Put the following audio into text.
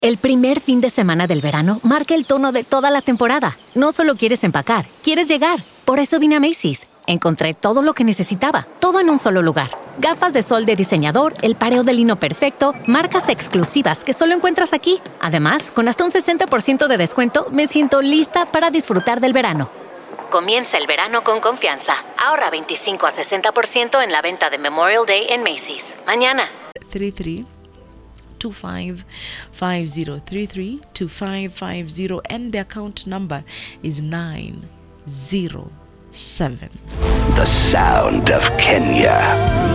El primer fin de semana del verano marca el tono de toda la temporada. No solo quieres empacar, quieres llegar. Por eso vine a Macy's. Encontré todo lo que necesitaba, todo en un solo lugar. Gafas de sol de diseñador, el pareo de lino perfecto, marcas exclusivas que solo encuentras aquí. Además, con hasta un 60% de descuento, me siento lista para disfrutar del verano. Comienza el verano con confianza. Ahorra 25 a 60% en la venta de Memorial Day en Macy's. Mañana. 2550 and the account number is 907. The sound of Kenya.